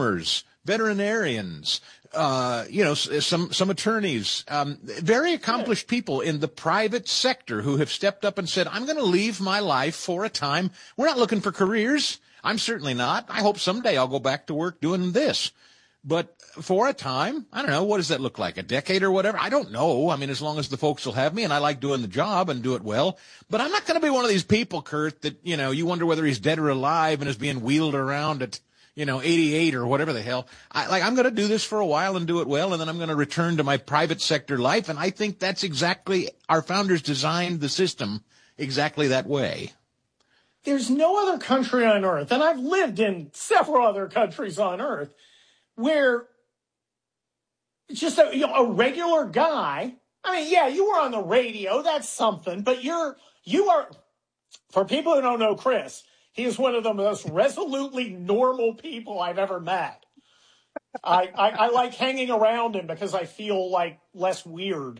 farmers, veterinarians, some attorneys, very accomplished people in the private sector who have stepped up and said, I'm going to leave my life for a time. We're not looking for careers. I'm certainly not. I hope someday I'll go back to work doing this. But for a time, I don't know, what does that look like? A decade or whatever? I don't know. I mean, as long as the folks will have me, and I like doing the job and do it well. But I'm not going to be one of these people, Kurt, that, you wonder whether he's dead or alive and is being wheeled around at, 88 or whatever the hell. I'm going to do this for a while and do it well, and then I'm going to return to my private sector life. And I think that's exactly, our founders designed the system exactly that way. There's no other country on earth, and I've lived in several other countries on earth, where it's just a regular guy. I mean, yeah, you were on the radio, that's something, but you are, for people who don't know Chris, he is one of the most resolutely normal people I've ever met. I like hanging around him because I feel like less weird.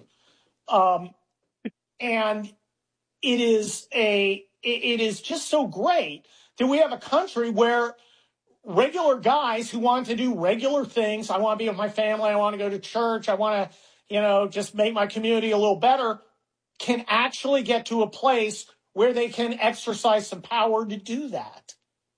And it is just so great that we have a country where regular guys who want to do regular things. I want to be with my family. I want to go to church. I want to, just make my community a little better, can actually get to a place where they can exercise some power to do that.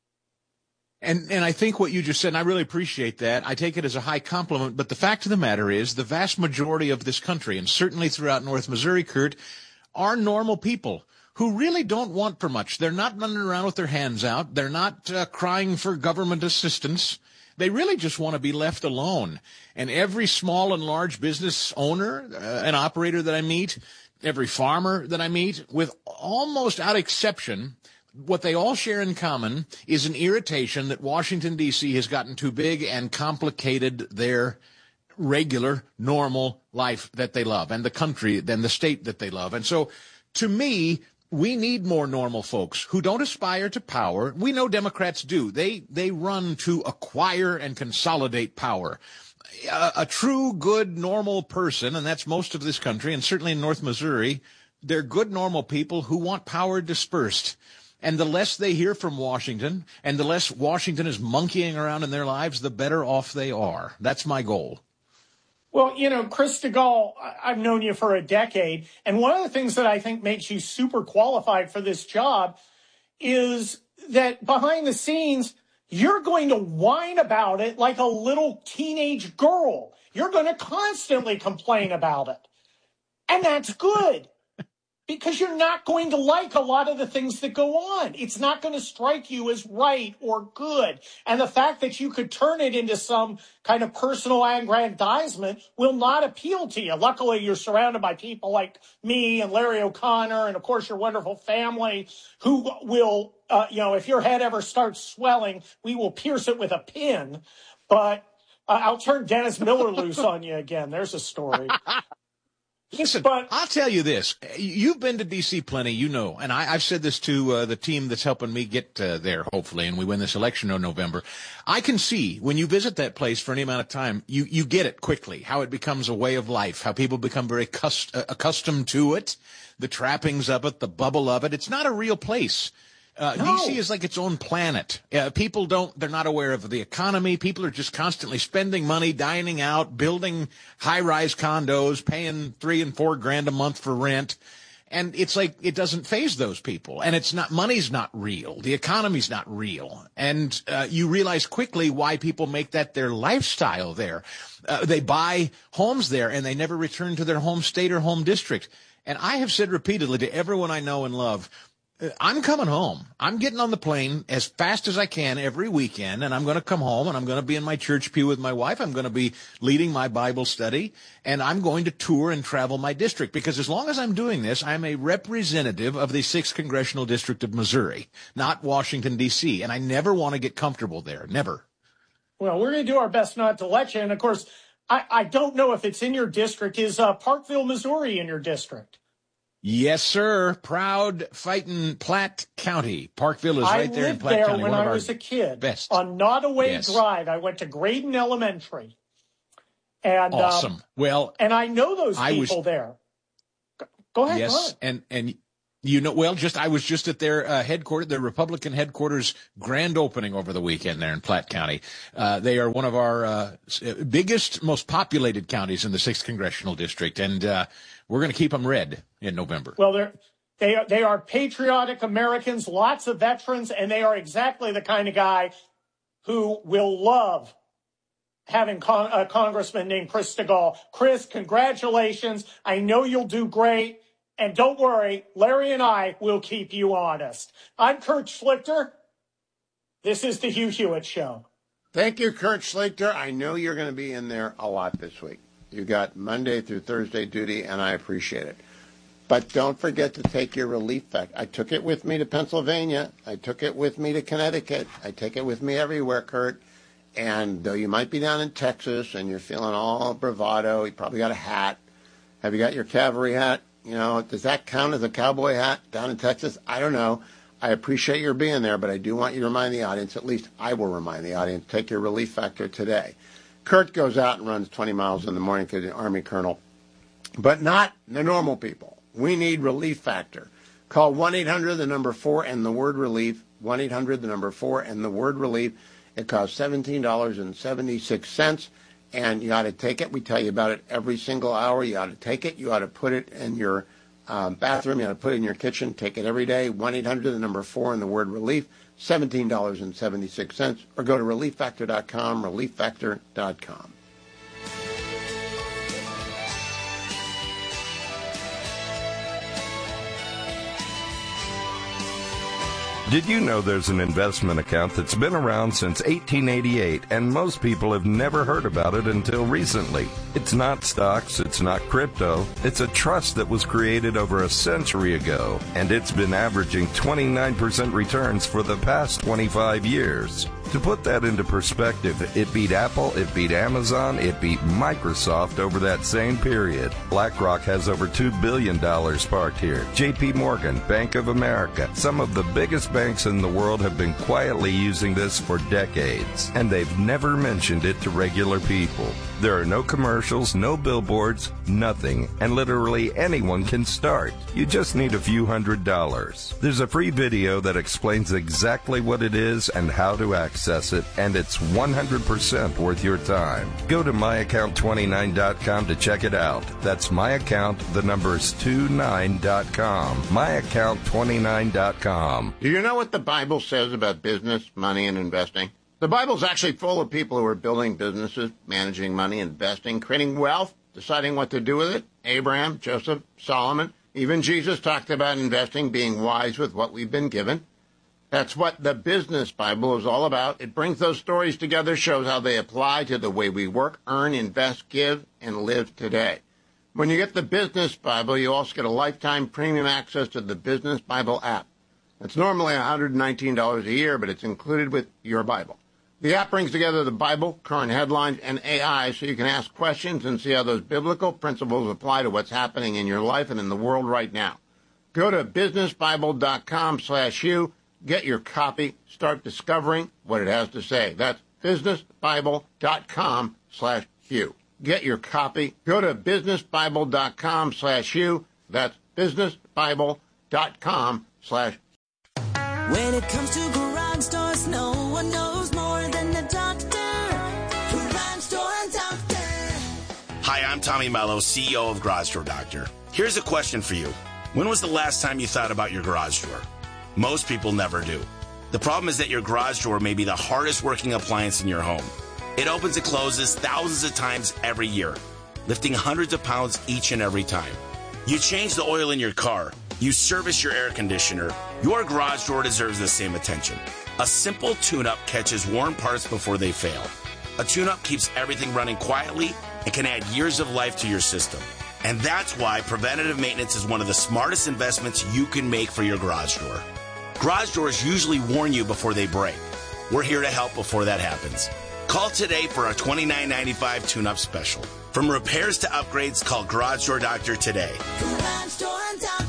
And I think what you just said, and I really appreciate that. I take it as a high compliment. But the fact of the matter is the vast majority of this country, and certainly throughout North Missouri, Kurt, are normal people who really don't want for much. They're not running around with their hands out. They're not crying for government assistance. They really just want to be left alone. And every small and large business owner and operator that I meet, every farmer that I meet, with almost out exception, what they all share in common is an irritation that Washington, D.C. has gotten too big and complicated their regular, normal life that they love, and the country, then the state that they love. And so, to me, we need more normal folks who don't aspire to power. We know Democrats do. They run to acquire and consolidate power. A true, good, normal person, and that's most of this country, and certainly in North Missouri, they're good, normal people who want power dispersed. And the less they hear from Washington, and the less Washington is monkeying around in their lives, the better off they are. That's my goal. Well, Chris Stigall, I've known you for a decade, and one of the things that I think makes you super qualified for this job is that behind the scenes, you're going to whine about it like a little teenage girl. You're going to constantly complain about it. And that's good, because you're not going to like a lot of the things that go on. It's not going to strike you as right or good. And the fact that you could turn it into some kind of personal aggrandizement will not appeal to you. Luckily, you're surrounded by people like me and Larry O'Connor and, of course, your wonderful family who will, if your head ever starts swelling, we will pierce it with a pin. But I'll turn Dennis Miller loose on you again. There's a story. Listen, I'll tell you this. You've been to D.C. plenty, and I've said this to the team that's helping me get there, hopefully, and we win this election in November. I can see when you visit that place for any amount of time, you get it quickly, how it becomes a way of life, how people become very accustomed to it, the trappings of it, the bubble of it. It's not a real place. No. D.C. is like its own planet. They're not aware of the economy. People are just constantly spending money, dining out, building high-rise condos, paying $3,000 and $4,000 a month for rent. And it's like, it doesn't faze those people. And money's not real. The economy's not real. And, you realize quickly why people make that their lifestyle there. They buy homes there and they never return to their home state or home district. And I have said repeatedly to everyone I know and love, I'm coming home. I'm getting on the plane as fast as I can every weekend, and I'm going to come home, and I'm going to be in my church pew with my wife. I'm going to be leading my Bible study, and I'm going to tour and travel my district, because as long as I'm doing this, I'm a representative of the 6th Congressional District of Missouri, not Washington, D.C., and I never want to get comfortable there. Never. Well, we're going to do our best not to let you, and of course, I don't know if it's in your district. Is Parkville, Missouri in your district? Yes, sir. Proud fighting Platte County. Parkville is right there in Platte County. I lived there when I was a kid. Best. On Nottoway Drive. I went to Graydon Elementary. And, awesome. And I know those people there. Go ahead. Yes, and I was just at their headquarters, their Republican headquarters grand opening over the weekend there in Platte County. They are one of our biggest, most populated counties in the 6th Congressional District, and we're going to keep them red in November. Well, they are patriotic Americans, lots of veterans, and they are exactly the kind of guy who will love having a congressman named Chris Stigall. Chris, congratulations. I know you'll do great. And don't worry, Larry and I will keep you honest. I'm Kurt Schlichter. This is the Hugh Hewitt Show. Thank you, Kurt Schlichter. I know you're going to be in there a lot this week. You got Monday through Thursday duty, and I appreciate it. But don't forget to take your relief factor. I took it with me to Pennsylvania. I took it with me to Connecticut. I take it with me everywhere, Kurt. And though you might be down in Texas and you're feeling all bravado, you probably got a hat. Have you got your cavalry hat? You know, does that count as a cowboy hat down in Texas? I don't know. I appreciate your being there, but I do want you to remind the audience, at least I will remind the audience, take your relief factor today. Kurt goes out and runs 20 miles in the morning because he's an Army colonel, but not the normal people. We need relief factor. Call 1-800, the number 4, and the word relief, 1-800, the number 4, and the word relief. It costs $17.76. And you ought to take it. We tell you about it every single hour. You ought to take it. You ought to put it in your bathroom. You ought to put it in your kitchen. Take it every day. 1-800, the number 4, and the word relief, $17.76. Or go to relieffactor.com, relieffactor.com. Did you know there's an investment account that's been around since 1888, and most people have never heard about it until recently? It's not stocks, it's not crypto, it's a trust that was created over a century ago, and it's been averaging 29% returns for the past 25 years. To put that into perspective, it beat Apple, it beat Amazon, it beat Microsoft over that same period. BlackRock has over $2 billion parked here. JP Morgan, Bank of America, some of the biggest banks in the world have been quietly using this for decades, and they've never mentioned it to regular people. There are no commercials, no billboards, nothing, and literally anyone can start. You just need a few $100s. There's a free video that explains exactly what it is and how to access it, and it's 100% worth your time. Go to myaccount29.com to check it out. That's myaccount, the number's 29.com. myaccount29.com. Do you know what the Bible says about business, money, and investing? The Bible's actually full of people who are building businesses, managing money, investing, creating wealth, deciding what to do with it. Abraham, Joseph, Solomon, even Jesus talked about investing, being wise with what we've been given. That's what the Business Bible is all about. It brings those stories together, shows how they apply to the way we work, earn, invest, give, and live today. When you get the Business Bible, you also get a lifetime premium access to the Business Bible app. It's normally $119 a year, but it's included with your Bible. The app brings together the Bible, current headlines, and AI so you can ask questions and see how those biblical principles apply to what's happening in your life and in the world right now. Go to businessbible.com/Hugh, get your copy, start discovering what it has to say. That's businessbible.com/Hugh. Get your copy. Go to businessbible.com/Hugh. That's businessbible.com/Hugh. When it comes to garage doors, no one knows more than the doctor. Garage Door Doctor. Hi, I'm Tommy Mello, CEO of Garage Door Doctor. Here's a question for you. When was the last time you thought about your garage door? Most people never do. The problem is that your garage door may be the hardest working appliance in your home. It opens and closes thousands of times every year, lifting hundreds of pounds each and every time. You change the oil in your car. You service your air conditioner. Your garage door deserves the same attention. A simple tune-up catches worn parts before they fail. A tune-up keeps everything running quietly and can add years of life to your system. And that's why preventative maintenance is one of the smartest investments you can make for your garage door. Garage doors usually warn you before they break. We're here to help before that happens. Call today for our $29.95 tune-up special. From repairs to upgrades, call Garage Door Doctor today. Garage Door Doctor.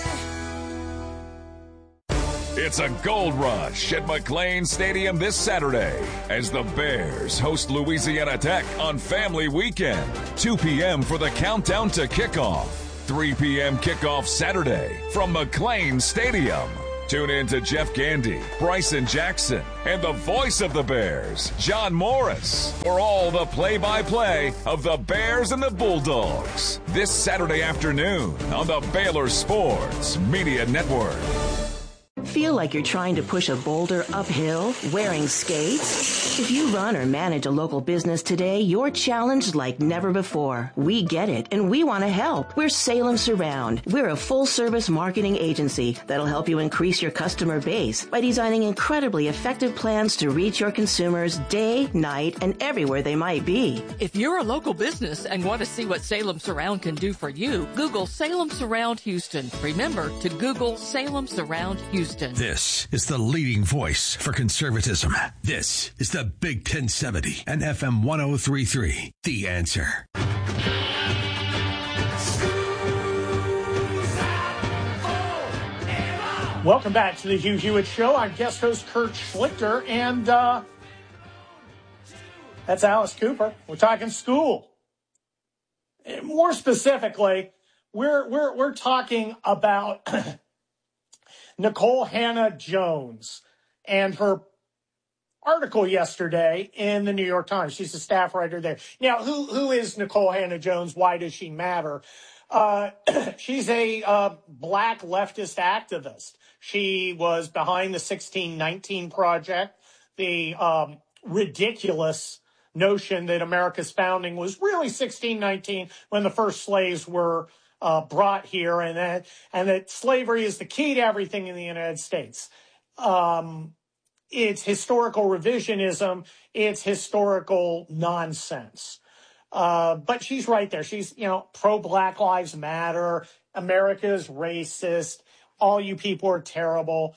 It's a gold rush at McLane Stadium this Saturday as the Bears host Louisiana Tech on Family Weekend. 2 p.m. for the countdown to kickoff. 3 p.m. kickoff Saturday from McLane Stadium. Tune in to Jeff Gandy, Bryson Jackson, and the voice of the Bears, John Morris, for all the play-by-play of the Bears and the Bulldogs. This Saturday afternoon on the Baylor Sports Media Network. Feel like you're trying to push a boulder uphill wearing skates? If you run or manage a local business today, you're challenged like never before. We get it, and we want to help. We're Salem Surround. We're a full-service marketing agency that'll help you increase your customer base by designing incredibly effective plans to reach your consumers day, night, and everywhere they might be. If you're a local business and want to see what Salem Surround can do for you, Google Salem Surround Houston. Remember to Google Salem Surround Houston. This is the leading voice for conservatism. This is the Big 1070 and FM 1033. The Answer. Welcome back to the Hugh Hewitt Show. I'm guest host Kurt Schlichter, and that's Alice Cooper. We're talking school. And more specifically, we're talking about Nikole Hannah-Jones and her article yesterday in the New York Times. She's a staff writer there. Now, who is Nikole Hannah-Jones? Why does she matter? She's a black leftist activist. She was behind the 1619 Project, the ridiculous notion that America's founding was really 1619 when the first slaves were brought here, and that slavery is the key to everything in the United States. It's historical revisionism. It's historical nonsense. But she's right there. She's, pro Black Lives Matter. America's racist. All you people are terrible.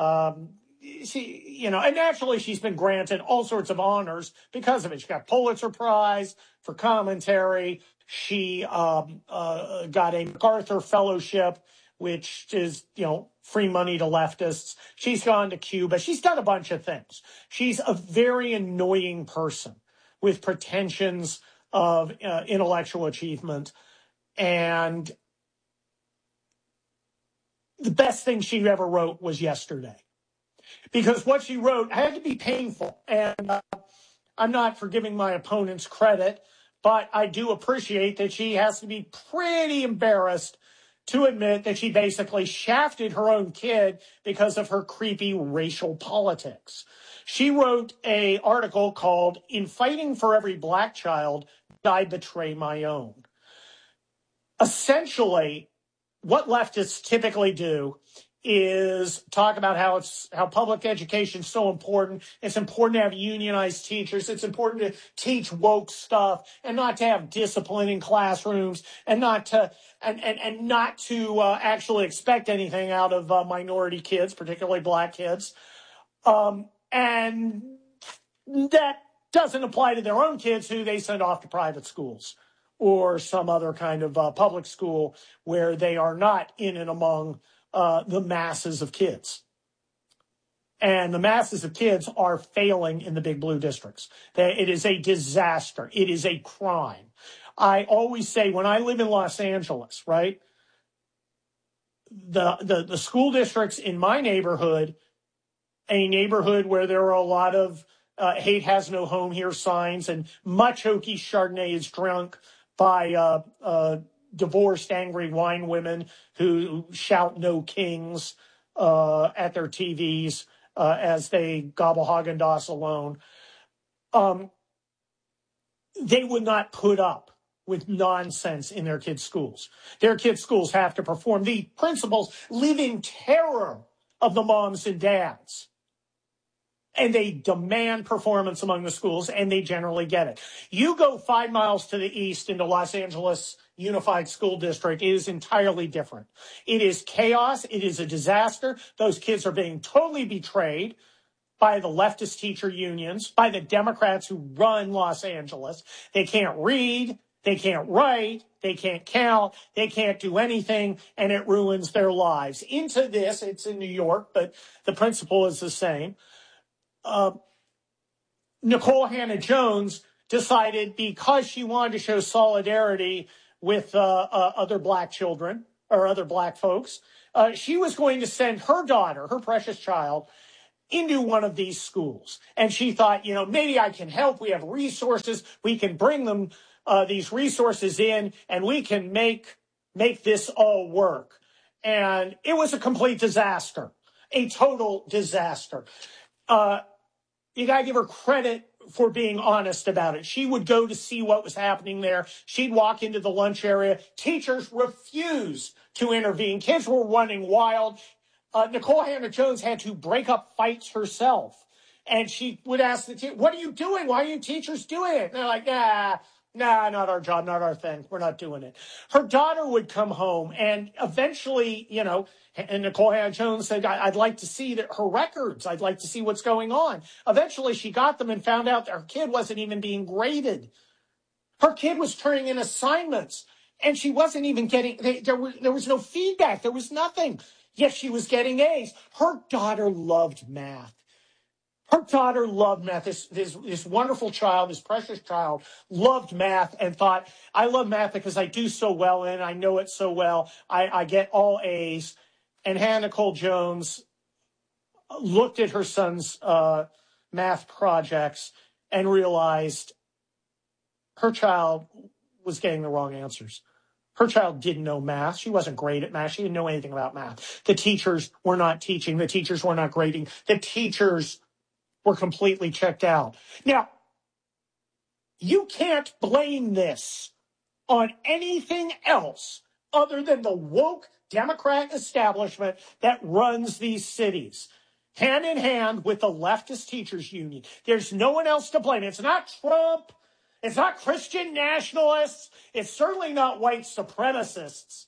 She, and naturally she's been granted all sorts of honors because of it. She got Pulitzer Prize for commentary. She got a MacArthur Fellowship, which is, free money to leftists. She's gone to Cuba. She's done a bunch of things. She's a very annoying person with pretensions of intellectual achievement. And the best thing she ever wrote was yesterday. Because what she wrote had to be painful. And I'm not for giving my opponents credit, but I do appreciate that she has to be pretty embarrassed to admit that she basically shafted her own kid because of her creepy racial politics. She wrote an article called "In Fighting for Every Black Child, I Betray My Own." Essentially, what leftists typically do is talk about how public education is so important. It's important to have unionized teachers. It's important to teach woke stuff and not to have discipline in classrooms and not to actually expect anything out of minority kids, particularly black kids. And that doesn't apply to their own kids who they send off to private schools or some other kind of public school where they are not in and among the masses of kids. And the masses of kids are failing in the big blue districts. It is a disaster. It is a crime. I always say when I live in Los Angeles, right, the school districts in my neighborhood, a neighborhood where there are a lot of hate has no home here signs and much hokey Chardonnay is drunk by divorced, angry wine women who shout "No Kings" at their TVs as they gobble Haagen-Dazs alone. They would not put up with nonsense in their kids' schools. Their kids' schools have to perform. The principals live in terror of the moms and dads. And they demand performance among the schools, and they generally get it. You go 5 miles to the east into Los Angeles Unified School District, it is entirely different. It is chaos. It is a disaster. Those kids are being totally betrayed by the leftist teacher unions, by the Democrats who run Los Angeles. They can't read. They can't write. They can't count. They can't do anything, and it ruins their lives. Into this, it's in New York, but the principle is the same. Nikole Hannah-Jones decided because she wanted to show solidarity with other black children or other black folks. She was going to send her daughter, her precious child, into one of these schools. And she thought, maybe I can help. We have resources. We can bring them these resources in, and we can make this all work. And it was a complete disaster, a total disaster. You got to give her credit for being honest about it. She would go to see what was happening there. She'd walk into the lunch area. Teachers refused to intervene. Kids were running wild. Nikole Hannah-Jones had to break up fights herself. And she would ask the teacher, what are you doing? Why are you teachers doing it? And they're like, nah, not our job, not our thing. We're not doing it. Her daughter would come home, and eventually, and Nikole Hannah-Jones said, I'd like to see her records. I'd like to see what's going on. Eventually, she got them and found out that her kid wasn't even being graded. Her kid was turning in assignments, and she wasn't even getting, there was no feedback. There was nothing. Yet she was getting A's. Her daughter loved math. Her daughter loved math. This wonderful child, this precious child, loved math and thought, I love math because I do so well in it. I know it so well. I get all A's. And Hannah Nicole Jones looked at her son's math projects and realized her child was getting the wrong answers. Her child didn't know math. She wasn't great at math. She didn't know anything about math. The teachers were not teaching. The teachers were not grading. The teachers were completely checked out. Now, you can't blame this on anything else other than the woke Democrat establishment that runs these cities, hand in hand with the leftist teachers union. There's no one else to blame. It's not Trump. It's not Christian nationalists. It's certainly not white supremacists.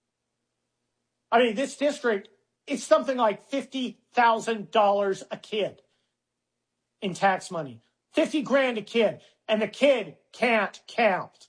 I mean, this district, it's something like $50,000 a kid in tax money. $50,000 a kid. And the kid can't count.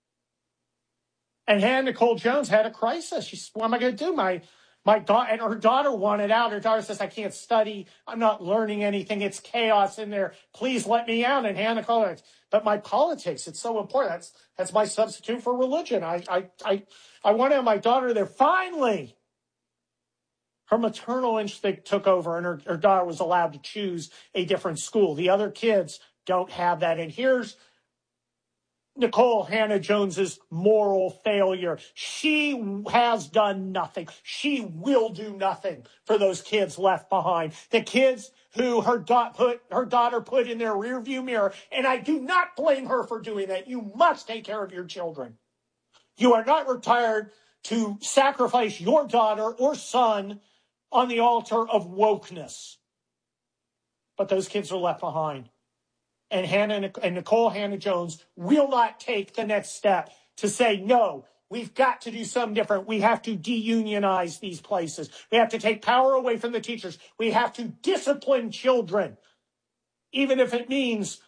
And Hannah Nicole Jones had a crisis. She said, what am I going to do? My daughter, and her daughter wanted out. Her daughter says, I can't study. I'm not learning anything. It's chaos in there. Please let me out. And Hannah Nicole, but my politics, it's so important. That's my substitute for religion. I want to have my daughter there. Finally, her maternal instinct took over, and her daughter was allowed to choose a different school. The other kids don't have that. And here's Nikole Hannah-Jones's moral failure. She has done nothing. She will do nothing for those kids left behind. The kids who her daughter put in their rearview mirror, and I do not blame her for doing that. You must take care of your children. You are not required to sacrifice your daughter or son on the altar of wokeness. But those kids are left behind. And Nikole Hannah-Jones will not take the next step to say, no, we've got to do something different. We have to deunionize these places. We have to take power away from the teachers. We have to discipline children, even if it means,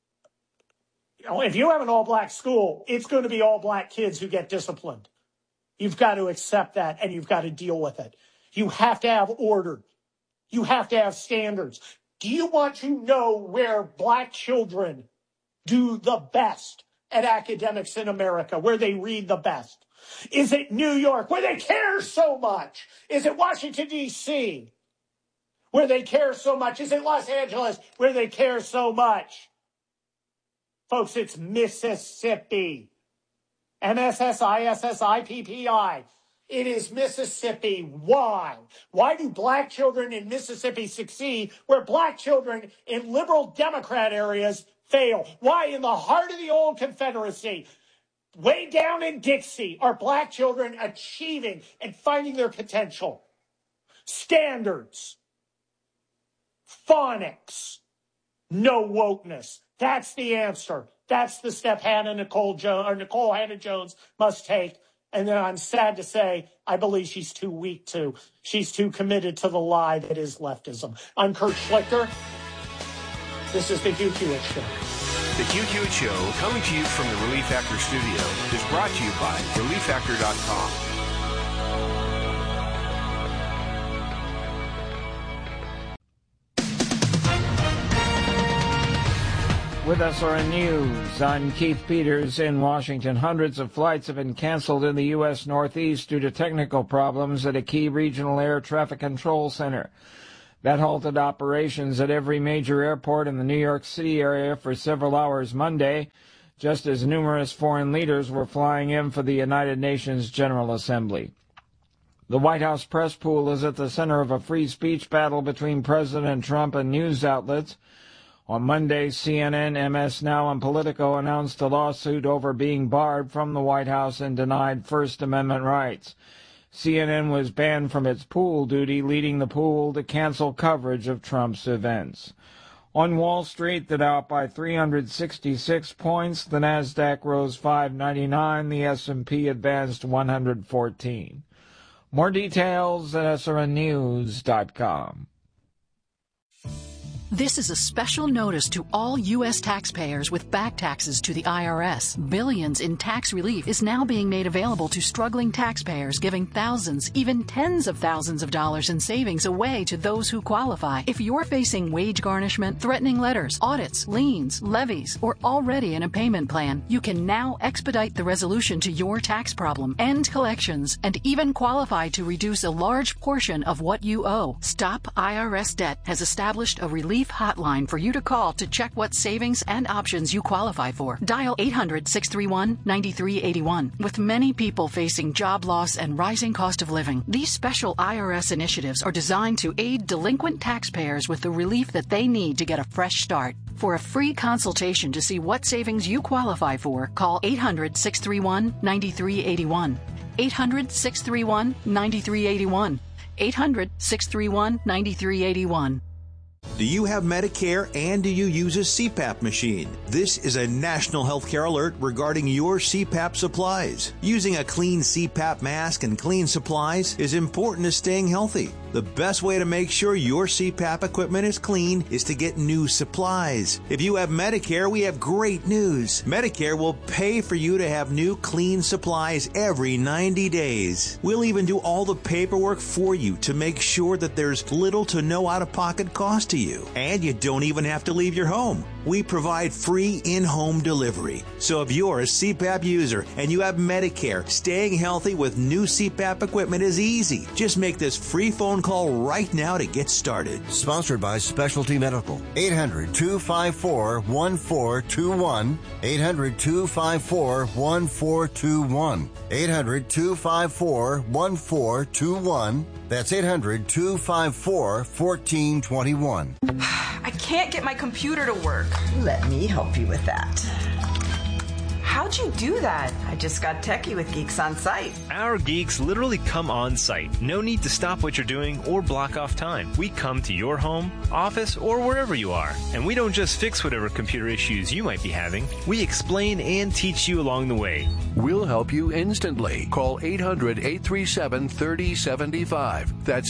if you have an all-black school, it's going to be all-black kids who get disciplined. You've got to accept that, and you've got to deal with it. You have to have order. You have to have standards. Do you want to know where black children do the best at academics in America, where they read the best? Is it New York, where they care so much? Is it Washington, D.C., where they care so much? Is it Los Angeles, where they care so much? Folks, it's Mississippi. MSSISSIPPI. It is Mississippi. Why? Why do black children in Mississippi succeed where black children in liberal Democrat areas fail? Why in the heart of the old Confederacy, way down in Dixie, are black children achieving and finding their potential? Standards. Phonics. No wokeness. That's the answer. That's the step Nikole Hannah-Jones must take. And then I'm sad to say, I believe she's too weak to. She's too committed to the lie that is leftism. I'm Kurt Schlichter. This is the Hugh Hewitt Show. The Hugh Hewitt Show, coming to you from the Relief Factor studio, is brought to you by ReliefFactor.com. With SRN News, I'm Keith Peters in Washington. Hundreds of flights have been canceled in the U.S. Northeast due to technical problems at a key regional air traffic control center. That halted operations at every major airport in the New York City area for several hours Monday, just as numerous foreign leaders were flying in for the United Nations General Assembly. The White House press pool is at the center of a free speech battle between President Trump and news outlets. On Monday, CNN, MS Now, and Politico announced a lawsuit over being barred from the White House and denied First Amendment rights. CNN was banned from its pool duty, leading the pool to cancel coverage of Trump's events. On Wall Street, the Dow up by 366 points, the Nasdaq rose 599, the S&P advanced 114. More details at srnnews.com. This is a special notice to all U.S. taxpayers with back taxes to the IRS. Billions in tax relief is now being made available to struggling taxpayers, giving thousands, even tens of thousands of dollars in savings away to those who qualify. If you're facing wage garnishment, threatening letters, audits, liens, levies, or already in a payment plan, you can now expedite the resolution to your tax problem, end collections, and even qualify to reduce a large portion of what you owe. Stop IRS Debt has established a relief hotline for you to call to check what savings and options you qualify for. Dial 800-631-9381. With many people facing job loss and rising cost of living, these special IRS initiatives are designed to aid delinquent taxpayers with the relief that they need to get a fresh start. For a free consultation to see what savings you qualify for, call 800-631-9381. 800-631-9381. 800-631-9381. Do you have Medicare and do you use a CPAP machine? This is a national healthcare alert regarding your CPAP supplies. Using a clean CPAP mask and clean supplies is important to staying healthy. The best way to make sure your CPAP equipment is clean is to get new supplies. If you have Medicare, we have great news. Medicare will pay for you to have new clean supplies every 90 days. We'll even do all the paperwork for you to make sure that there's little to no out-of-pocket cost to you. And you don't even have to leave your home. We provide free in-home delivery. So if you're a CPAP user and you have Medicare, staying healthy with new CPAP equipment is easy. Just make this free phone call right now to get started. Sponsored by Specialty Medical. 800-254-1421. 800-254-1421. 800-254-1421. That's 800-254-1421. I can't get my computer to work. Let me help you with that. How'd you do that? I just got techie with Geeks on Site. Our geeks literally come on site. No need to stop what you're doing or block off time. We come to your home, office, or wherever you are. And we don't just fix whatever computer issues you might be having. We explain and teach you along the way. We'll help you instantly. Call 800-837-3075. That's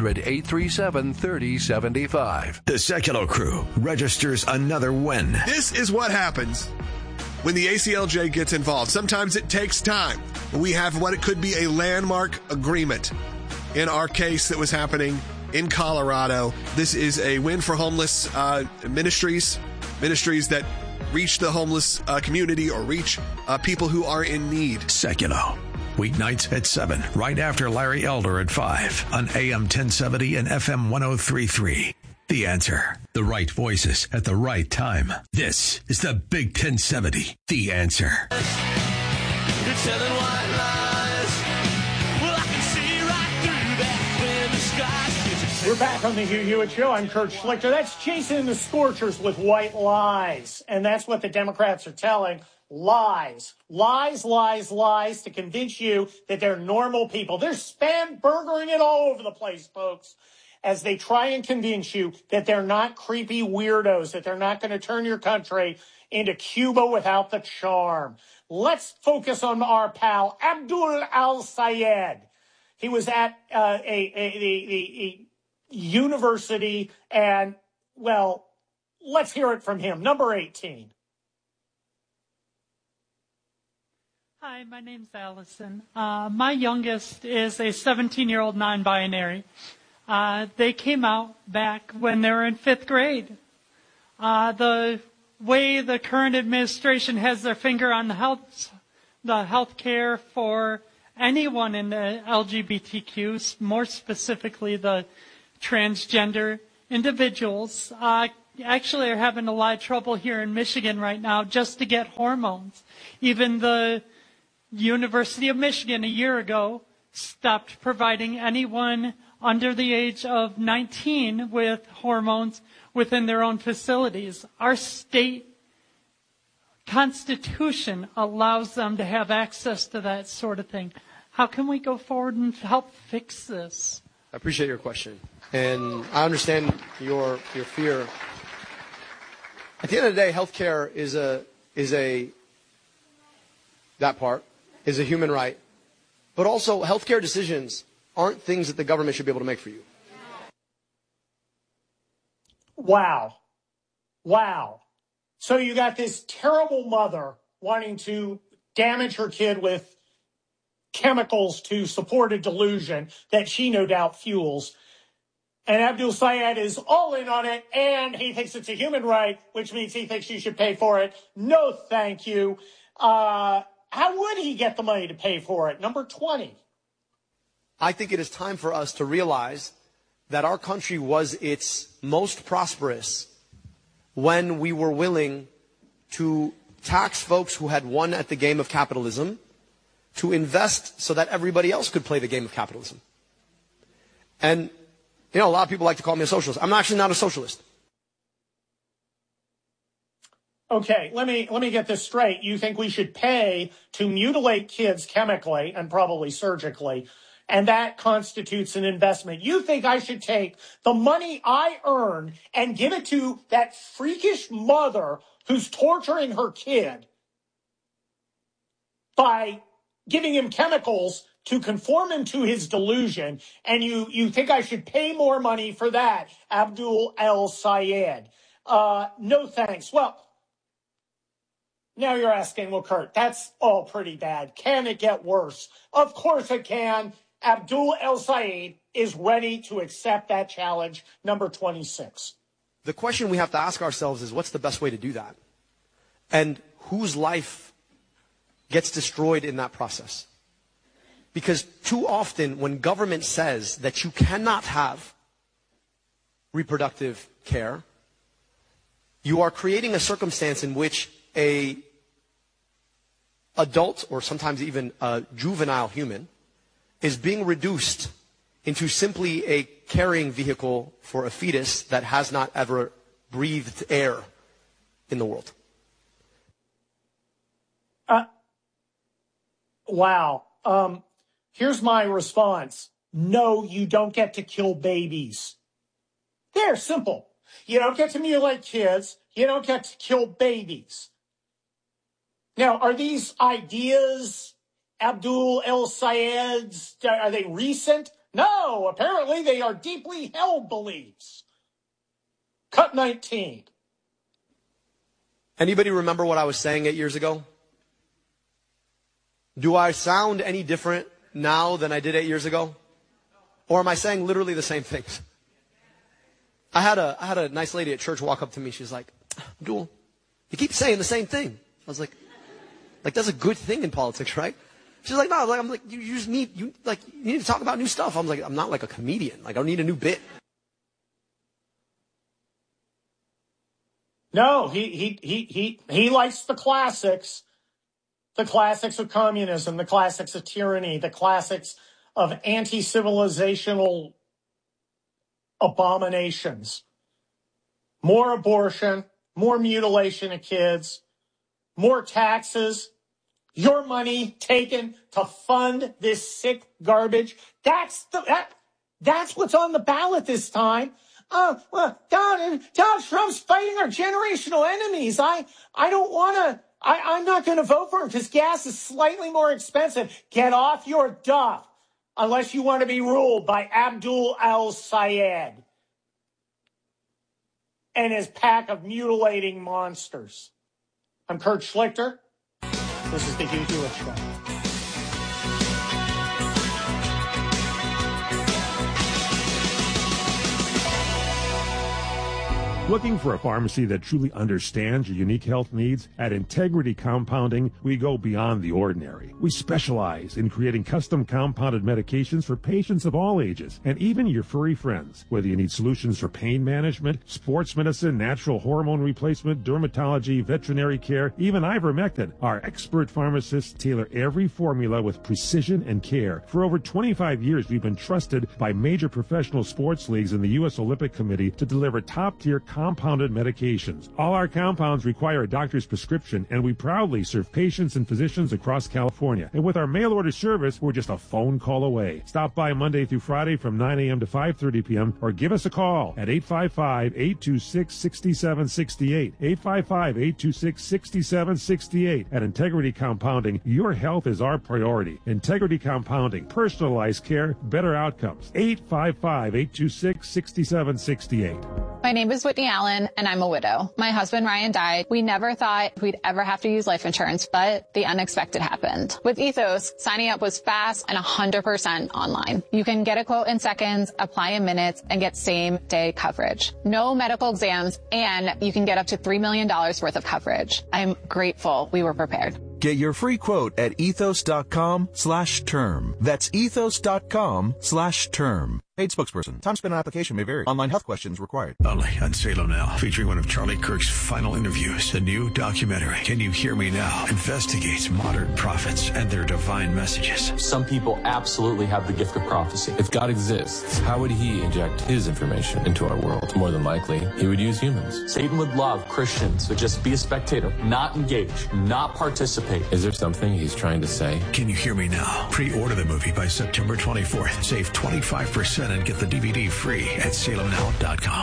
800-837-3075. The Secular Crew registers another win. This is what happens when the ACLJ gets involved. Sometimes it takes time. We have what it could be a landmark agreement. In our case that was happening in Colorado, this is a win for homeless ministries that reach the homeless community or reach people who are in need. Secular. Weeknights at 7, right after Larry Elder at 5 on AM 1070 and FM 1033. The Answer. The right voices at the right time. This is the Big 1070. The Answer. You're telling white lies. Well, I can see right through that when the sky. We're back on the Hugh Hewitt Show. I'm Kurt Schlichter. That's Chasing the Scorchers with white lies. And that's what the Democrats are telling. Lies. Lies, lies, lies to convince you that they're normal people. They're spam-burgering it all over the place, folks, as they try and convince you that they're not creepy weirdos, that they're not going to turn your country into Cuba without the charm. Let's focus on our pal, Abdul Al-Sayed. He was at a university, and, well, let's hear it from him. Number 18. Hi, my name's Allison. My youngest is a 17-year-old non-binary. They came out back when they were in 5th grade. The way the current administration has their finger on the health care for anyone in the LGBTQ, more specifically the transgender individuals, actually are having a lot of trouble here in Michigan right now just to get hormones. Even the University of Michigan a year ago stopped providing anyone under the age of 19 with hormones within their own facilities. Our state constitution allows them to have access to that sort of thing. How can we go forward and help fix this? I appreciate your question, and I understand your fear. At the end of the day, healthcare is a human right, but also healthcare decisions aren't things that the government should be able to make for you. Wow. So you got this terrible mother wanting to damage her kid with chemicals to support a delusion that she no doubt fuels. And Abdul Sayed is all in on it, and he thinks it's a human right, which means he thinks you should pay for it. No, thank you. How would he get the money to pay for it? Number 20. I think it is time for us to realize that our country was its most prosperous when we were willing to tax folks who had won at the game of capitalism, to invest so that everybody else could play the game of capitalism. And, you know, a lot of people like to call me a socialist. I'm actually not a socialist. Okay, let me get this straight. You think we should pay to mutilate kids chemically and probably surgically, and that constitutes an investment. You think I should take the money I earn and give it to that freakish mother who's torturing her kid by giving him chemicals to conform him to his delusion, and you think I should pay more money for that, Abdul El Sayed? No thanks. Well, now you're asking, well, Kurt, that's all pretty bad. Can it get worse? Of course it can. Abdul El Sayed is ready to accept that challenge. Number 26. The question we have to ask ourselves is, what's the best way to do that? And whose life gets destroyed in that process? Because too often when government says that you cannot have reproductive care, you are creating a circumstance in which a adult, or sometimes even a juvenile human, is being reduced into simply a carrying vehicle for a fetus that has not ever breathed air in the world. Wow. Here's my response. No, you don't get to kill babies. They're simple. You don't get to mutilate kids. You don't get to kill babies. Now, are these ideas, Abdul El Sayed's, are they recent? No, apparently they are deeply held beliefs. Cut 19. Anybody remember what I was saying 8 years ago? Do I sound any different now than I did 8 years ago? Or am I saying literally the same things? I had a nice lady at church walk up to me. She's like, Abdul, you keep saying the same thing. I was like that's a good thing in politics, right? She's like, no, I'm like, you just need, you need to talk about new stuff. I'm like, I'm not like a comedian. Like, I don't need a new bit. No, he likes the classics of communism, the classics of tyranny, the classics of anti-civilizational abominations. More abortion, more mutilation of kids, more taxes, your money taken to fund this sick garbage. That's what's on the ballot this time. Well, Donald Trump's fighting our generational enemies. I'm not going to vote for him because gas is slightly more expensive. Get off your duff unless you want to be ruled by Abdul El Sayed and his pack of mutilating monsters. I'm Kurt Schlichter. This is the Hugh Hewitt Show. Looking for a pharmacy that truly understands your unique health needs? At Integrity Compounding, we go beyond the ordinary. We specialize in creating custom compounded medications for patients of all ages, and even your furry friends. Whether you need solutions for pain management, sports medicine, natural hormone replacement, dermatology, veterinary care, even ivermectin, our expert pharmacists tailor every formula with precision and care. For over 25 years, we've been trusted by major professional sports leagues and the U.S. Olympic Committee to deliver top-tier compounded medications. All our compounds require a doctor's prescription, and we proudly serve patients and physicians across California. And with our mail-order service, we're just a phone call away. Stop by Monday through Friday from 9 a.m. to 5:30 p.m. or give us a call at 855-826-6768. 855-826-6768. At Integrity Compounding, your health is our priority. Integrity Compounding, personalized care, better outcomes. 855-826-6768. My name is Whitney Allen, and I'm a widow. My husband, Ryan, died. We never thought we'd ever have to use life insurance, but the unexpected happened. With Ethos, signing up was fast and 100% online. You can get a quote in seconds, apply in minutes, and get same-day coverage. No medical exams, and you can get up to $3 million worth of coverage. I'm grateful we were prepared. Get your free quote at ethos.com/term. That's ethos.com/term. Paid spokesperson. Time spent on application may vary. Online health questions required. Only on Salem Now, featuring one of Charlie Kirk's final interviews. The new documentary, Can You Hear Me Now?, investigates modern prophets and their divine messages. Some people absolutely have the gift of prophecy. If God exists, how would he inject his information into our world? More than likely, he would use humans. Satan would love Christians to just be a spectator, not engage, not participate. Is there something he's trying to say? Can You Hear Me Now? Pre-order the movie by September 24th. Save 25% and get the DVD free at salemnow.com.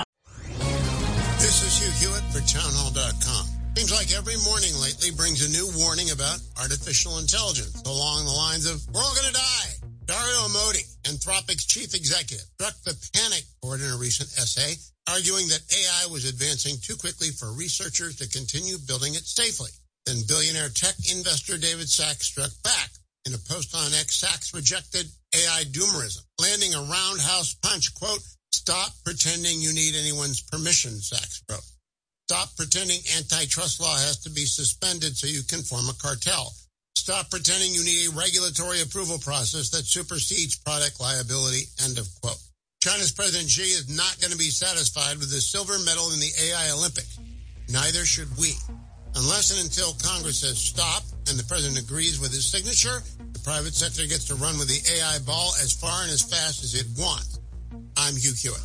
This is Hugh Hewitt for townhall.com. Seems like every morning lately brings a new warning about artificial intelligence along the lines of, we're all going to die. Dario Amodei, Anthropic's chief executive, struck the panic chord in a recent essay, arguing that AI was advancing too quickly for researchers to continue building it safely. Then billionaire tech investor David Sacks struck back. In a post on X, Sacks rejected AI doomerism, landing a roundhouse punch, quote, stop pretending you need anyone's permission, Sacks wrote. Stop pretending antitrust law has to be suspended so you can form a cartel. Stop pretending you need a regulatory approval process that supersedes product liability, end of quote. China's President Xi is not going to be satisfied with the silver medal in the AI Olympics. Neither should we. Unless and until Congress says stop and the president agrees with his signature, the private sector gets to run with the AI ball as far and as fast as it wants. I'm Hugh Hewitt.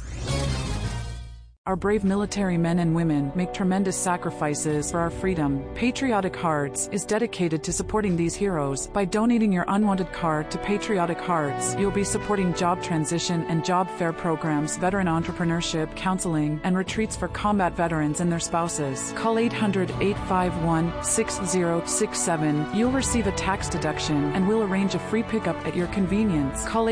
Our brave military men and women make tremendous sacrifices for our freedom. Patriotic Hearts is dedicated to supporting these heroes. By donating your unwanted card to Patriotic Hearts, you'll be supporting job transition and job fair programs, veteran entrepreneurship, counseling, and retreats for combat veterans and their spouses. Call 800-851-6067. You'll receive a tax deduction, and we'll arrange a free pickup at your convenience. Call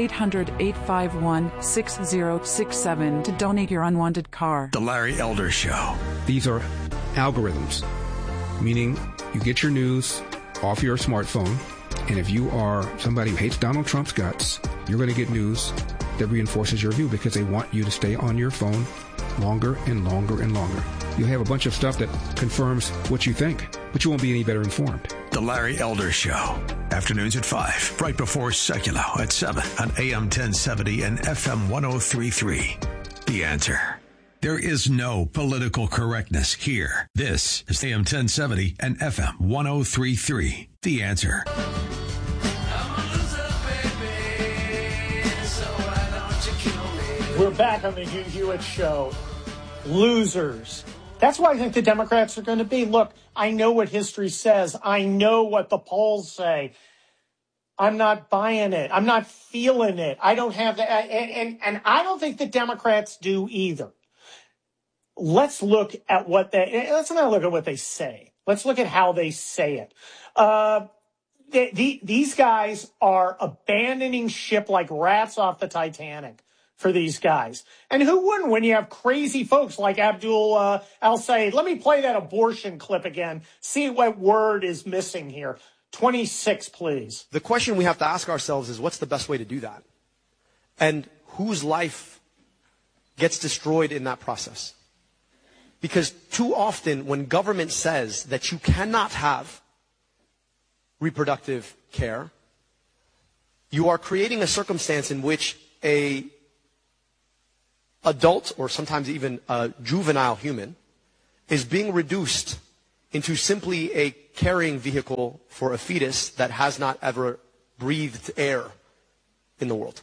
800-851-6067 to donate your unwanted card. The Larry Elder Show. These are algorithms, meaning you get your news off your smartphone, and if you are somebody who hates Donald Trump's guts, you're going to get news that reinforces your view because they want you to stay on your phone longer and longer and longer. You'll have a bunch of stuff that confirms what you think, but you won't be any better informed. The Larry Elder Show. Afternoons at 5, right before Secular at 7 on AM 1070 and FM 1033. The Answer. There is no political correctness here. This is AM 1070 and FM 1033. The Answer. We're back on the Hugh Hewitt Show. Losers. That's what I think the Democrats are going to be. Look, I know what history says. I know what the polls say. I'm not buying it. I'm not feeling it. I don't have that. And I don't think the Democrats do either. Let's look at let's not look at what they say. Let's look at how they say it. These guys are abandoning ship like rats off the Titanic for these guys. And who wouldn't when you have crazy folks like Abdul al-Sayed? Let me play that abortion clip again. See what word is missing here. 26, please. The question we have to ask ourselves is, what's the best way to do that? And whose life gets destroyed in that process? Because too often when government says that you cannot have reproductive care, you are creating a circumstance in which a adult or sometimes even a juvenile human is being reduced into simply a carrying vehicle for a fetus that has not ever breathed air in the world.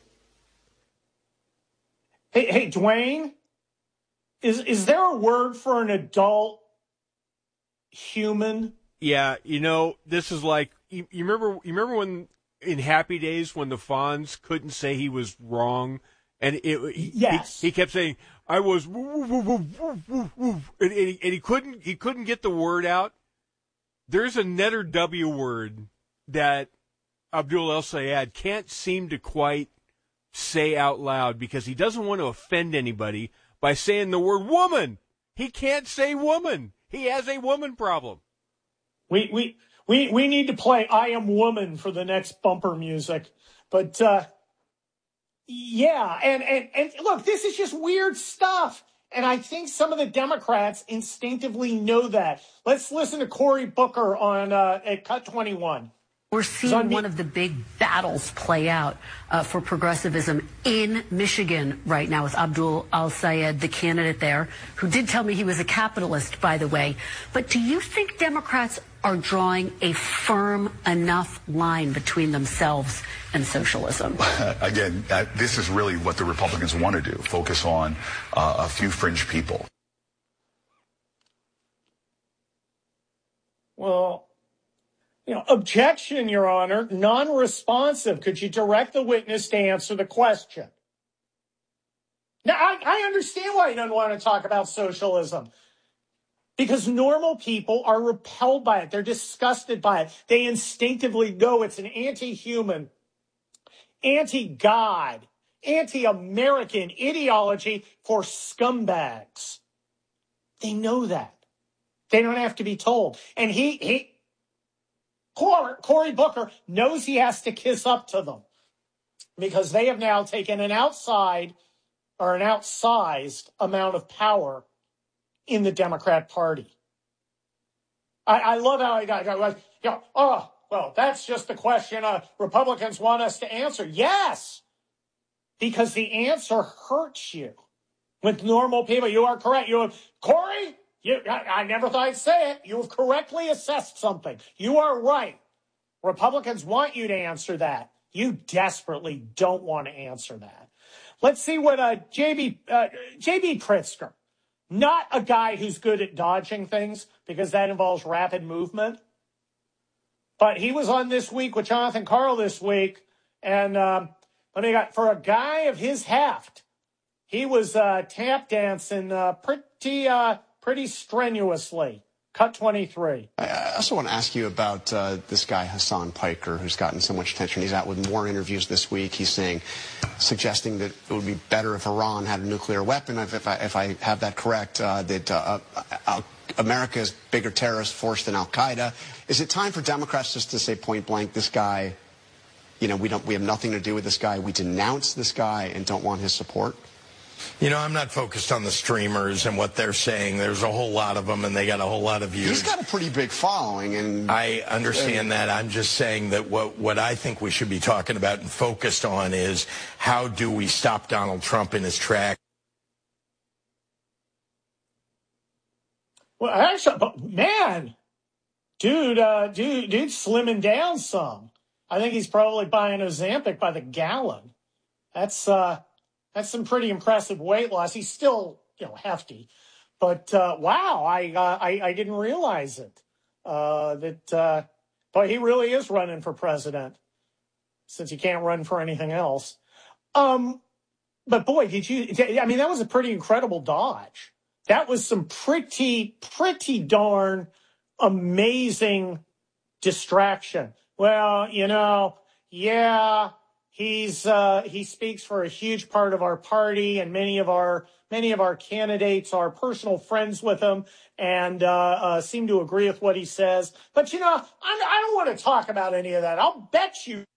Hey, Dwayne, is there a word for an adult human? Yeah, this is like you remember when in Happy Days when the Fonz couldn't say he was wrong, and yes, he kept saying I was and he couldn't get the word out. There's a netter W word that Abdul El Sayed can't seem to quite say out loud because he doesn't want to offend anybody by saying the word woman. He can't say woman. He has a woman problem. We need to play I Am Woman for the next bumper music. But, yeah, and look, this is just weird stuff. And I think some of the Democrats instinctively know that. Let's listen to Cory Booker on at Cut 21. We're seeing one of the big battles play out for progressivism in Michigan right now with Abdul El Sayed, the candidate there, who did tell me he was a capitalist, by the way. But do you think Democrats are drawing a firm enough line between themselves and socialism? Again, this is really what the Republicans want to do, focus on a few fringe people. Well, objection, Your Honor, non-responsive. Could you direct the witness to answer the question? Now, I understand why he doesn't want to talk about socialism. Because normal people are repelled by it. They're disgusted by it. They instinctively go, it's an anti-human, anti-God, anti-American ideology for scumbags. They know that. They don't have to be told. And Cory Booker knows he has to kiss up to them because they have now taken an outsized amount of power in the Party. I love how he got, well, that's just the question Republicans want us to answer. Yes, because the answer hurts you. With normal people, you are correct. Cory, I never thought I'd say it. You have correctly assessed something. You are right. Republicans want you to answer that. You desperately don't want to answer that. Let's see what J.B. Pritzker, not a guy who's good at dodging things because that involves rapid movement. But he was on This Week with Jonathan Karl this week. And for a guy of his heft, he was tap dancing pretty strenuously. Cut 23. I also want to ask you about this guy, Hassan Piker, who's gotten so much attention. He's out with more interviews this week. He's suggesting that it would be better if Iran had a nuclear weapon, if I have that correct, that America is bigger terrorist force than Al-Qaeda. Is it time for Democrats just to say point blank, this guy, we have nothing to do with this guy. We denounce this guy and don't want his support? I'm not focused on the streamers and what they're saying. There's a whole lot of them, and they got a whole lot of views. He's got a pretty big following, and I understand that. I'm just saying that what I think we should be talking about and focused on is how do we stop Donald Trump in his tracks? Well, actually, man, dude's slimming down some. I think he's probably buying Ozempic by the gallon. That's some pretty impressive weight loss. He's still, hefty, but wow, I didn't realize it. But he really is running for president, since he can't run for anything else. But boy, that was a pretty incredible dodge. That was some pretty darn amazing distraction. Well, yeah. He speaks for a huge part of our party, and many of our candidates are personal friends with him and seem to agree with what he says. But I don't want to talk about any of that. I'll bet you.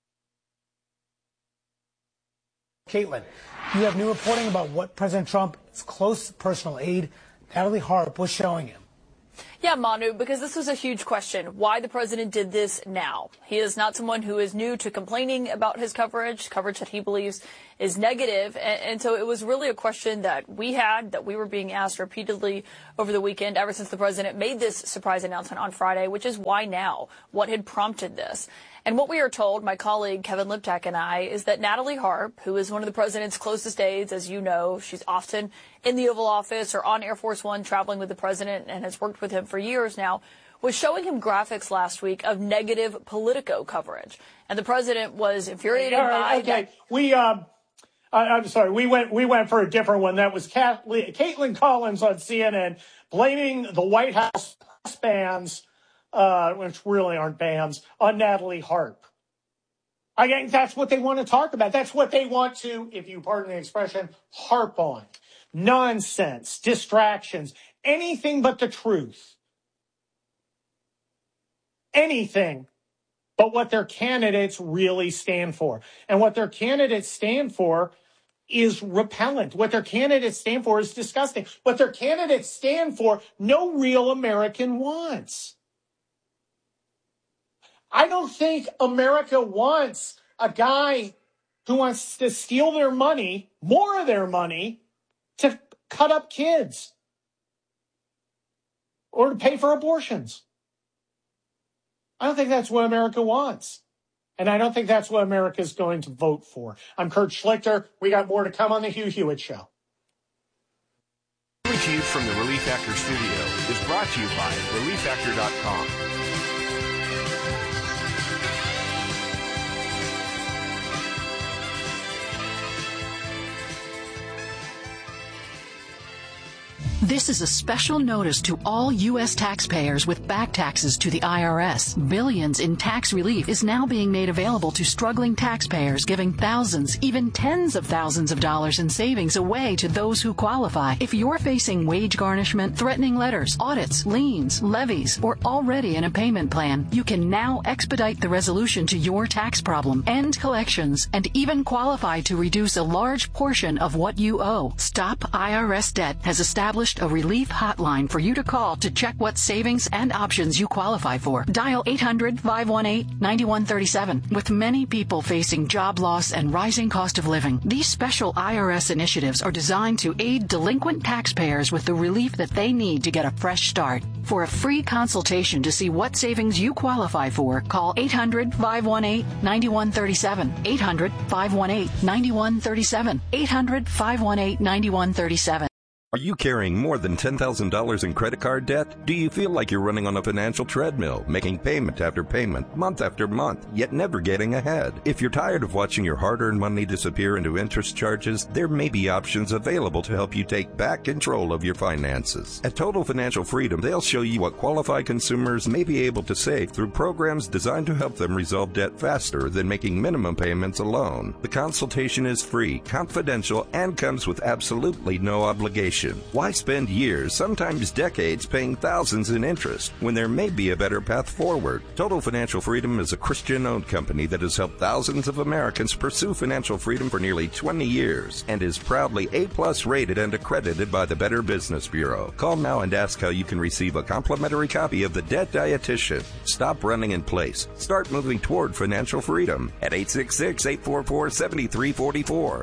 Caitlin, you have new reporting about what President Trump president's close personal aide, Natalie Harp, was showing him. Yeah, Manu, because this was a huge question, why the president did this now. He is not someone who is new to complaining about his coverage that he believes is negative. And so it was really a question that we were being asked repeatedly over the weekend, ever since the president made this surprise announcement on Friday, which is why now? What had prompted this? And what we are told, my colleague Kevin Liptak and I, is that Natalie Harp, who is one of the president's closest aides, as you know, she's often in the Oval Office or on Air Force One traveling with the president and has worked with him for years now, was showing him graphics last week of negative Politico coverage. And the president was infuriated by that. I'm sorry, we went for a different one. That was Caitlin Collins on CNN blaming the White House bans, which really aren't bans, on Natalie Harp. I think that's what they want to talk about. That's what they want to, if you pardon the expression, harp on. Nonsense, distractions, anything but the truth. Anything but what their candidates really stand for. And what their candidates stand for is repellent. What their candidates stand for is disgusting. What their candidates stand for, no real American wants. I don't think America wants a guy who wants to steal their money, more of their money, to cut up kids or to pay for abortions. I don't think that's what America wants. And I don't think that's what America is going to vote for. I'm Kurt Schlichter. We got more to come on the Hugh Hewitt Show. Coming to you from the Relief Factor studio is brought to you by ReliefFactor.com. This is a special notice to all U.S. taxpayers with back taxes to the IRS. Billions in tax relief is now being made available to struggling taxpayers, giving thousands, even tens of thousands of dollars in savings away to those who qualify. If you're facing wage garnishment, threatening letters, audits, liens, levies, or already in a payment plan, you can now expedite the resolution to your tax problem, end collections, and even qualify to reduce a large portion of what you owe. Stop IRS Debt has established a relief hotline for you to call to check what savings and options you qualify for. Dial 800-518-9137. With many people facing job loss and rising cost of living, these special IRS initiatives are designed to aid delinquent taxpayers with the relief that they need to get a fresh start. For a free consultation to see what savings you qualify for, call 800-518-9137. 800-518-9137. 800-518-9137. Are you carrying more than $10,000 in credit card debt? Do you feel like you're running on a financial treadmill, making payment after payment, month after month, yet never getting ahead? If you're tired of watching your hard-earned money disappear into interest charges, there may be options available to help you take back control of your finances. At Total Financial Freedom, they'll show you what qualified consumers may be able to save through programs designed to help them resolve debt faster than making minimum payments alone. The consultation is free, confidential, and comes with absolutely no obligation. Why spend years, sometimes decades, paying thousands in interest when there may be a better path forward? Total Financial Freedom is a Christian-owned company that has helped thousands of Americans pursue financial freedom for nearly 20 years and is proudly A+ rated and accredited by the Better Business Bureau. Call now and ask how you can receive a complimentary copy of The Debt Dietitian. Stop running in place. Start moving toward financial freedom at 866-844-7344.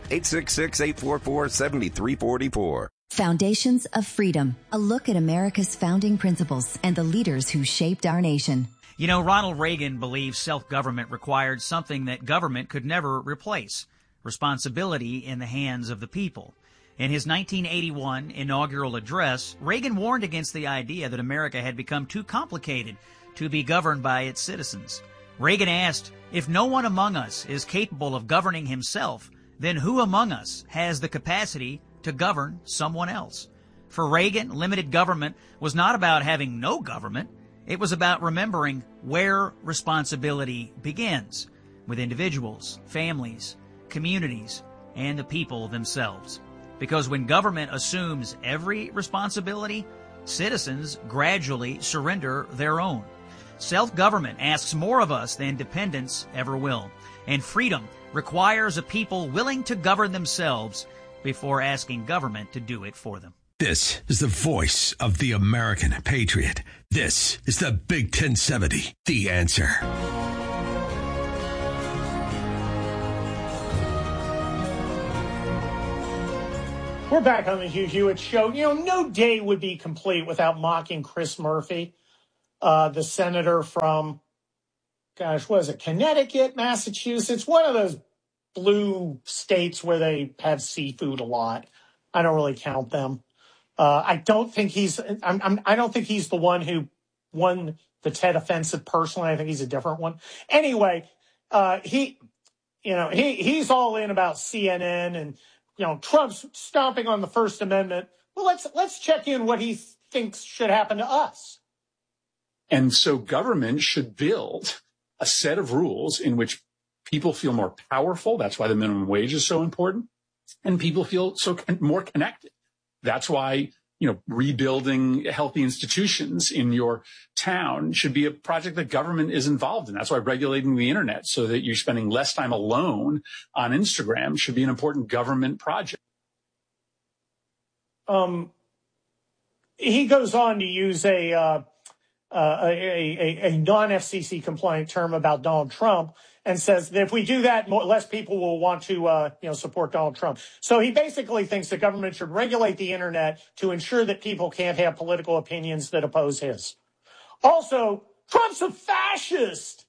866-844-7344. Foundations of Freedom, a look at America's founding principles and the leaders who shaped our nation. You know, Ronald Reagan believed self-government required something that government could never replace: responsibility in the hands of the people. In his 1981 inaugural address, Reagan warned against the idea that America had become too complicated to be governed by its citizens. Reagan asked, if no one among us is capable of governing himself, then who among us has the capacity to govern someone else? For Reagan, limited government was not about having no government. It was about remembering where responsibility begins, with individuals, families, communities, and the people themselves. Because when government assumes every responsibility, citizens gradually surrender their own. Self-government asks more of us than dependence ever will. And freedom requires a people willing to govern themselves before asking government to do it for them. This is the voice of the American patriot. This is the Big 1070, The Answer. We're back on the Hugh Hewitt Show. You know, no day would be complete without mocking Chris Murphy, the senator from, gosh, what is it, Connecticut, Massachusetts, one of those blue states where they have seafood a lot. I don't really count them. I don't think he's the one who won the Ted offensive personally. I think he's a different one. Anyway, he's all in about CNN and, you know, Trump's stomping on the First Amendment. Well, let's check in what he thinks should happen to us. And so government should build a set of rules in which people feel more powerful. That's why the minimum wage is so important. And people feel more connected. That's why, you know, rebuilding healthy institutions in your town should be a project that government is involved in. That's why regulating the internet so that you're spending less time alone on Instagram should be an important government project. He goes on to use a non-FCC compliant term about Donald Trump and says that if we do that, less people will want to, support Donald Trump. So he basically thinks the government should regulate the internet to ensure that people can't have political opinions that oppose his. Also, Trump's a fascist.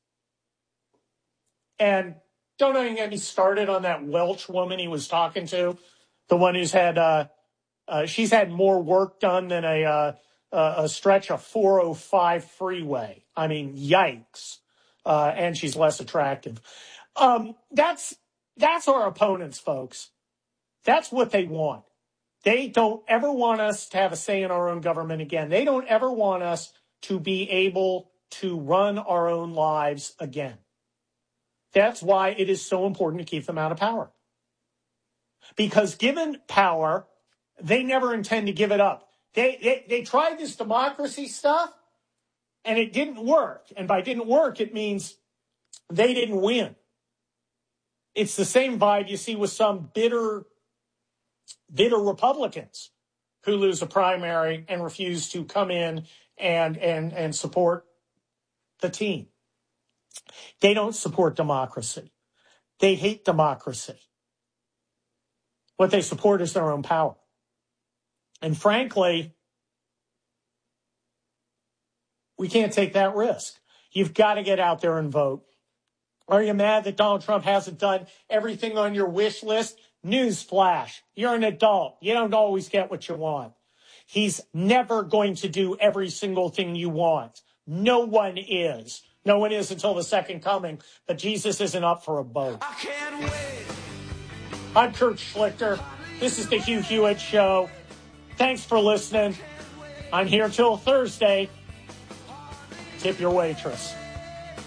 And don't even get me started on that Welch woman he was talking to, the one who's had, she's had more work done than a stretch of 405 freeway. I mean, yikes. And she's less attractive. That's our opponents, folks. That's what they want. They don't ever want us to have a say in our own government again. They don't ever want us to be able to run our own lives again. That's why it is so important to keep them out of power. Because given power, they never intend to give it up. They tried this democracy stuff, and it didn't work. And by didn't work, it means they didn't win. It's the same vibe you see with some bitter Republicans who lose a primary and refuse to come in and support the team. They don't support democracy. They hate democracy. What they support is their own power. And frankly, we can't take that risk. You've got to get out there and vote. Are you mad that Donald Trump hasn't done everything on your wish list? Newsflash, you're an adult. You don't always get what you want. He's never going to do every single thing you want. No one is. No one is until the second coming, but Jesus isn't up for a vote. I can't wait. I'm Kurt Schlichter. This is the Hugh Hewitt Show. Thanks for listening. I'm here till Thursday. Tip your waitress.